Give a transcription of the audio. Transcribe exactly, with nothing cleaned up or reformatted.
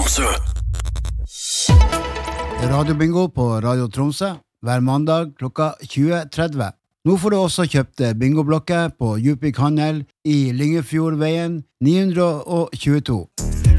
Tromsø. Radiobingo på Radio Tromsø hver mandag klokka tjue tretti. Nå får du også kjøpt bingoblokker på Djupvik Handel i Lyngefjordveien ni hundre tjueto.